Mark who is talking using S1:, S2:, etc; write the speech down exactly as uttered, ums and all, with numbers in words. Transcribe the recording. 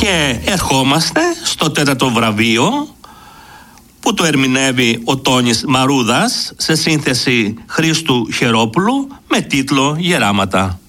S1: Και ερχόμαστε στο τέταρτο βραβείο που το ερμηνεύει ο Τόνης Μαρούδας σε σύνθεση Χρήστου Χερόπουλου με τίτλο «Γεράματα».